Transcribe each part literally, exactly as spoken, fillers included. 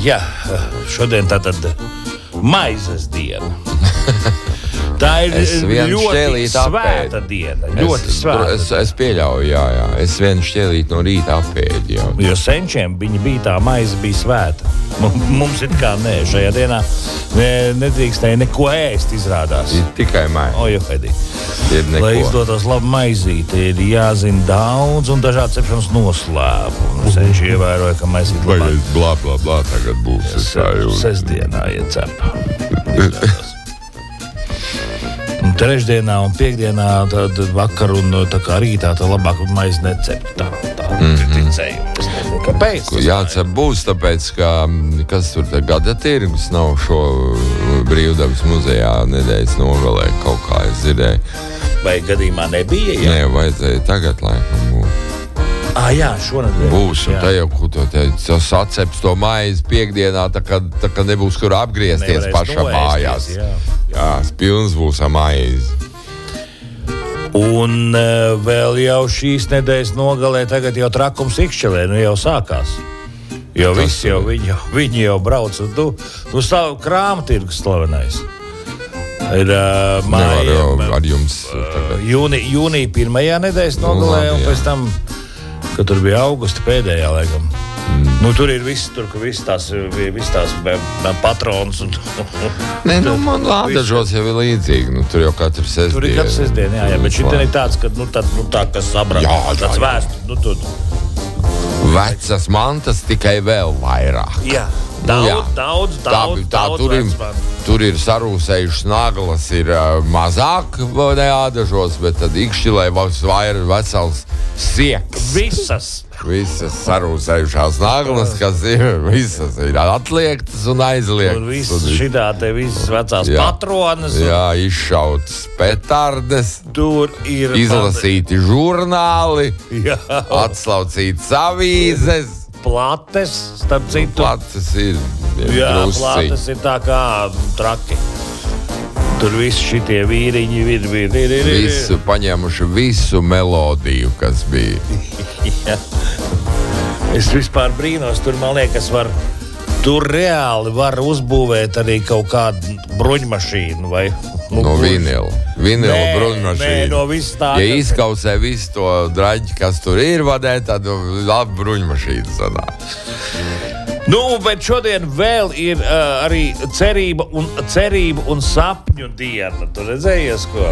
Jā, šodien tātad maizes diena. Tā ir ļoti svēta diena. Ļoti svēta. Es, es pieļauju, jā, jā. Es vienu šķēlīti no rīta apēdu, jā. Jo senčiem viņa bija tā maize bija svēta. Mums it kā nē, šajā dienā ne, nedrīkstēja neko ēst, izrādās. Ir tikai maize. O, jo, Hedī. Lai izdotos labu maizīti, ir jāzina daudz un dažādi cepšanas noslēpumi. Senči ievēroja, ka maizīt labāk. Vai blā, blā, blā tagad būs. Sestdienā iecep. Un trešdienā un piekdienā tad vakar un tā kā rītā tā labāk maizi necept. Tā, tā mm-hmm. ir ticējums. Kāpēc? Jācep būs, tāpēc, ka kas tur tā gada tirgus nav šo brīvdabas muzejā nedēļas nogalē kaut kā es dzirdēju. Vai gadījumā nebija? Jā? Nē, vajadzēja tagad laikam būt. Ah, jā, šonadēļ. Būs, un te jau, ko to te saceps to maizi piekdienā, tā kā, tā kā nebūs kur apgriezties pašā mājās. Jā, jā pilns būs ar maizi. Un uh, vēl jau šīs nedēļas nogalē tagad jau trakums Ikšķelē, nu jau sākās. Jo visi jau, viņi, viņi jau brauc, un tu, tu savu krāmtirgus slavenais. Ir uh, māja, jau ar jums. Uh, jūni, jūnija pirmajā nedēļas nogalē, un pēc tam, ka tur bija augusta pēdējā, laikam. Mm. Nu, tur ir viss, tur, ka viss tās, viss tās patrons. Un, Nē, nu, man Lādažos jau ir līdzīgi. Nu, tur jau katru sestdienu. Tur ir katru sestdienu, jā, jā. Bet šitien ir tāds, ka, nu, tā, nu, tā kas sabrāk. Jā, tāds vēstu, nu, tur. Vecas mantas tikai vēl vairāk. Jā. Daudz, nu, jā. daudz, tā, daudz, tā, daudz tur, ir, tur ir sarūsējušas naglas, ir uh, mazāk neādažos, bet tad Ikšķilē vairāk vesels sieks. Visas. Visas sarūsējušās naglas, kas ir, visas ir atliektas un aizliektas. Tur visas šitā te visas vecās jā. Patronas. Un... Jā, izšautas petardes. Tur ir... Izlasīti žurnāli. Jā. Atslaucītas avīzes. Plates, starp citu. Plates ir. Jā, plates ir tā kā traki. Tur visi šitie vīriņi ir, ir, ir, ir. Visu, paņēmuši visu melodiju, kas bija. Jā. Es vispār brīnos, tur man liekas var, tur reāli var uzbūvēt arī kaut kādu bruņmašīnu vai... Nu, no vinila. Vinila bruņmašīna. Nē, no viss tā. Ja izkausē visu to draģi, kas tur ir vadē, tad labi bruņmašīna sanāk. Nu, bet šodien vēl ir uh, arī cerība un, cerība un sapņu diena. Tu redzējies, ko?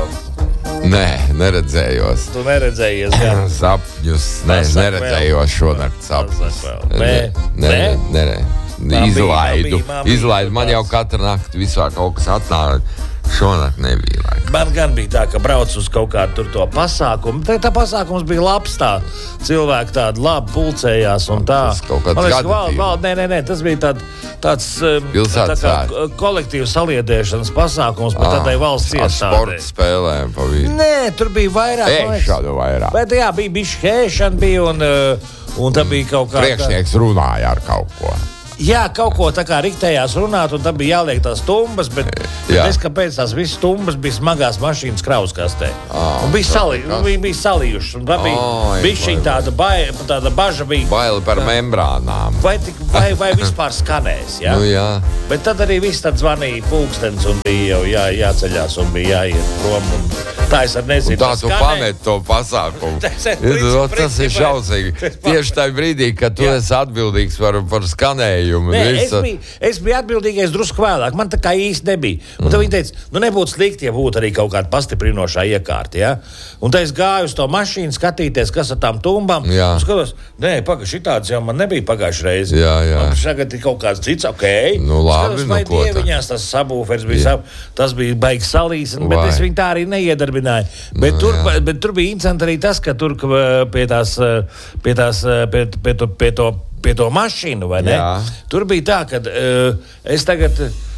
Nē, neredzējos. Tu neredzējies, jā? Sapņus, nē, neredzējos šonakt sapņus. Nē, nē, nē, nē. Izlaidu, izlaidu. Man jau katru nakti visā kaut kas atnāk. Šonakt nebija laika. Man gan bija tā, ka brauc uz kaut kādu tur to pasākumu. Tā, tā pasākums bija labs tā. Cilvēki tādi labi pulcējās un tā. Tas kaut kāds gadatība. Nē, nē, nē, tas bija tād, tāds tā kā kolektīvas saliedēšanas pasākums, bet tādai valsts iestādē. Sporta spēlēm pa vidu. Nē, tur bija vairāk. Ēšanu vairāk. Bet jā, bija bišķi hēšana bija un, un tā bija kaut kā... Priekšnieks runāja ar kaut ko. Jā, kaut ko tā kā riktējās runāt, un tad bija jāliek tās tumbas, bet, bet es kāpēc tās visas tumbas bija smagās mašīnas krauskastē. Oh, un bija, salī, bija, bija salījušas, un tā bija oh, bišķiņ tāda, bai, tāda baža bija. Baili par membrānām. Vai, tik, vai, vai vispār skanēs, jā? Nu, jā. Bet tad arī viss tad zvanīja pulkstens, un bija jau jā, jāceļās, un bija jāiet prom, un tā es ar nezinu. Un tā tu pamet to pasākumu. tas, tas ir šausīgi. Tieši tajā brīdī, kad tu esi atbildīgs par, par skanējumu. Nē, es, biju, es biju atbildīgais drusku vēlāk. Man tā kā īsti nebija. Un tad viņi teica, nu nebūtu slikti, ja būtu arī kaut kāda pastiprinošā iekārta. Ja? Un tad es gāju uz to mašīnu, skatīties, kas ar tām tumbām. Un skatos, nē, pagaid, šitāds jau man nebija pagājuši reizi. Jā, jā. Un tagad ir kaut kāds cits, ok. Nu labi, skatos, vai nu ko tā. Dieviņās tas sabūfers bija, sab, tas bija baigi salīs, bet es viņu tā arī neiedarbināju. Bet, nu, tur, bet tur bija interesanti arī tas, ka tur pie tās, pie tās, pie, pie to, pie to pie to mašīnu, vai ne? Jā. Tur bija tā, ka uh, es tagad,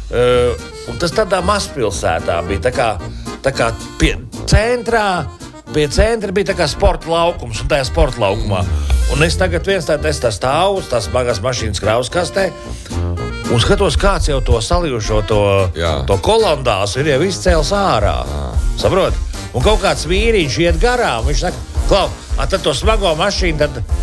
uh, un tas tādā mazpilsētā bija, tā kā, tā kā pie centrā, pie centra bija tā kā sporta laukums, un tajā sporta laukumā. Un es tagad viens tā, es tā stāvu, tās smagās mašīnas krauskastē, un skatos, kāds jau to salījušo, to, to kolondās ir jau izcēls ārā. Jā. Saprot? Un kaut kāds vīriņš iet garām, viņš saka, klau, a, tad to smago mašīnu, tad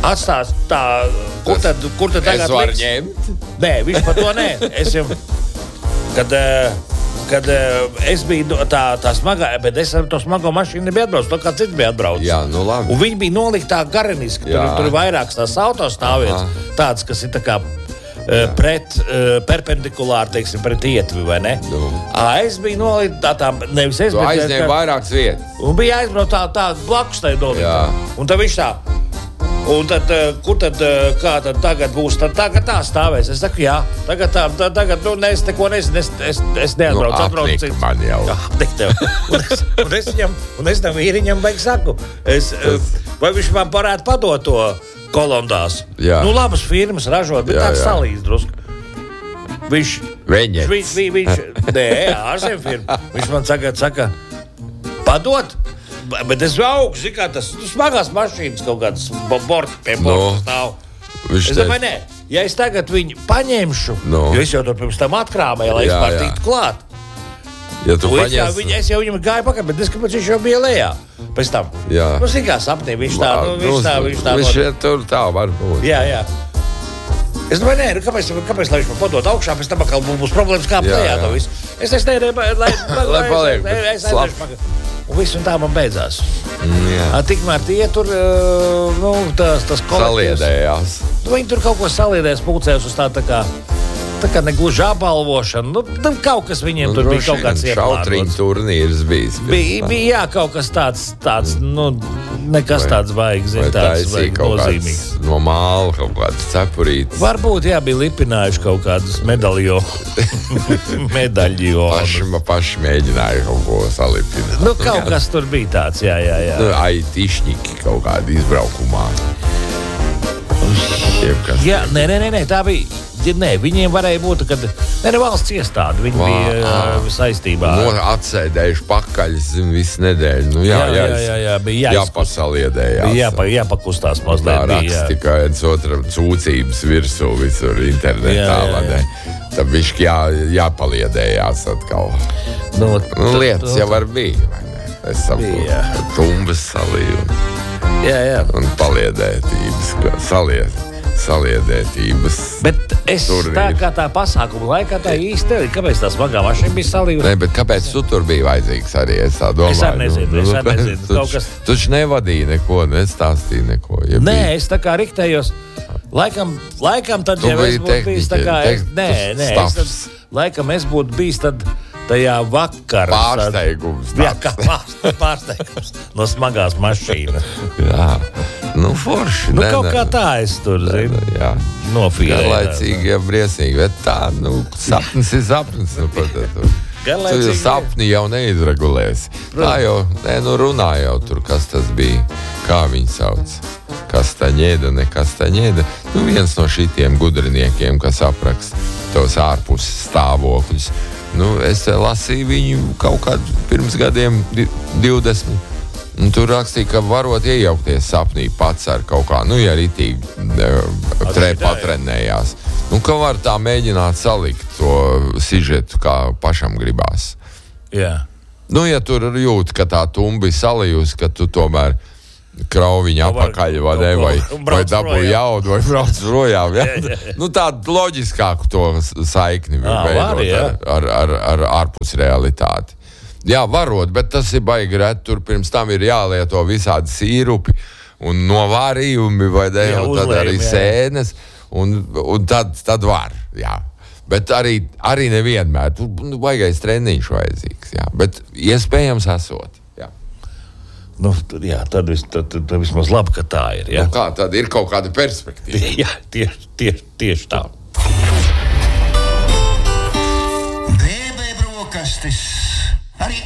atstās tā, kur tad, kur tad tagad es varu liks? ņemt? Nē, viņš par to nē. Es jau, kad, kad es biju tā, tā smagā, bet es ar to smago mašīnu nebiju atbraucis, to kā cits bija atbraucis. Jā, nu labi. Un viņi bija noliktā gareniski, tur, tur ir vairākas tās autostāvietas, tādas, kas ir tā kā pret, perpendikulāri, teiksim, pret ietvi, vai ne? Nu. Es biju nolikt tā, tā, nevis es, tu bet... aizņēmi vairākas vietas. Un bija aizbraukt tā, tā blakus tai noliktā. Un tad viņš tā... Un tad, kur tad, kā tad tagad būs? Tad tagad tā stāvēs. Es saku, jā, tagad tā, tagad, nu, ne, es neko nezinu, es, es, es neatbraucu, nu, atbraucu cits. Man jau. Jā, apnik tev. Un es, un es viņam, un es tam vīriņam beig saku, es, vai viņš man varētu padot to kolondās? Jā. Nu, labas firmas ražot, bet jā, tāds salīs drusku. Viņš, Veņets. viņš, viņš, viņš, nē, ārzem firma. Viņš man saka, saka, padot? Bet es augstu, zinu, kā tas nu, smagās mašīnas kaut kādas borti pie borta stāv. Es domāju, nē, ja es tagad viņu paņemšu, no. jo es jau tur pirms tam atkrāmēju, lai jā, es pār tiktu klāt. Ja tu paņēs... paņēs... Viņu, es jau viņam gāju pakaļ, bet es kāpēc viņš jau bija lejā. Pēc tam. Jā. Nu, zinu, kā sapnī, viņš tā, nu, viņš tā, viņš tā. Viņš ir tur tā var būt. Jā, jā. Es domāju, nē, nu, kāpēc, kāpēc lai viņš man padod augšā, pēc tam atkal būs problēmas kāpt lejā to visu. Es es nevarēju, lai... lai paliek. Es aiziešu pakaļ. Un viss un tā man beidzās. Mm, A, tikmēr tie tur, uh, nu, tas, tas kolektīvs. Saliedējās. Nu, viņi tur kaut ko saliedēs, pulcējās uz tā, tā kā, tā kā negluži apbalvošana. Nu, kaut kas viņiem nu, tur bija kaut kāds ieplānots. Šautriņu turnīrs bijis. Bija, bija, jā, kaut kas tāds, tāds nu, nekas vai, tāds vajag, zin, tāds vajag nozīmīgs. No māla kaut kāds cepurītis. Varbūt, jā, bija lipinājuši kaut kādus medaljo. medaļjo. Paši, paši mēģināja kaut ko salipināt. Nu, kaut kas tur bija tāds, jā, jā, jā. Nu, aitišņiki kaut kādi izbraukumā. Jebkas. Jā, nē, nē, nē, tā bija... Nē, viņiem varēja būt, kad ne, ne valsts iestāde, viņi Vā, bija uh, saistībā. No, atsēdējuši pakaļ visu nedēļu. Nu, jā, jā, jā, jā, jā, bija jāpasaliedējās. Bija jāpa, jāpakustās mazliet. Tā raksta tikai viens otram cūcības virsū visur internetā. Jā, jā, jā. Tad višķi jā, jāpaliedējās atkal. Nu, nu, lietas tu, jau var bija, vai ne? Es saprotu, tumbas salīju. Jā, jā. Un paliedētības, salied. Saliedētības. Bet es turnīri. Tā kā tā pasākuma laikā tā īsti tevi, kāpēc tā smagā mašīna bija salījusi? Nē, bet kāpēc tu tur bija vajadzīgs arī, es tā domāju. Es arī nezinu, es arī nezinu. Tu, kas... tu taču nevadīji neko, nestāstīji neko. Ja nē, bija... es tā kā riktējos, laikam, laikam tad, tu ja es būtu bijis tā kā, es, nē, nē, es tad, laikam es būtu bijis tad tajā vakarā. Pārsteigums. Tad, jā, kā pārsteigums no smagās mašīnas. Jā. Nu, forši. Nu, ne, kaut ne, kā tā es tur, zinu, nofīrēju. Garlaicīgi, ja briesmīgi, bet tā, nu, sapnis ir sapnis. Nu, tu sapni jau neizregulēsi. Tā jau, ne, nu, runā jau tur, kas tas bija, kā viņi sauc. Kas tā ņēda, ne kas tā ņēda. Nu, viens no šitiem gudriniekiem, kas apraksta tos ārpus stāvokļus. Nu, es lasīju viņu kaut kādu pirms gadiem divdesmit. Un tur rakstīja, ka varot iejaukties sapnī pats ar kaut kā, nu, ja ritīgi tre, patrenējās. Nu, ka var tā mēģināt salikt to sižetu, kā pašam gribās. Jā. Nu, ja tur jūt, ka tā tumba ir salījusi, ka tu tomēr krauviņa apakaļ, vai ne, vai, vai dabū jaudu, vai brauc projām. Ja? jā, jā. Nu, tādu loģiskāku to saikni veidot ar, ar, ar, ar ārpus realitāti. Jā, varot, bet tas ir baigi reti. Tur pirms tam ir jālieto visādi sīrupi un novārījumi, vai ne, jā, un tad uzlējumi, arī sēnes, un, un tad, tad var, jā. Bet arī, arī nevienmēr. Tur nu, baigais treniņš vajadzīgs, jā. Bet iespējams esot, jā. Nu, jā, tad, vis, tad, tad, tad vismaz labi, ka tā ir, jā. Nu kā, tad ir kaut kāda perspektīva. Jā, tieši, tieši, tieši tā. Bēbē brokastis.